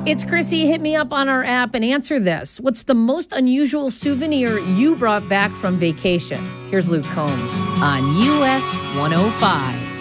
It's Chrissy. Hit me up on our app and answer this. What's the most unusual souvenir you brought back from vacation? Here's Luke Combs on US 105.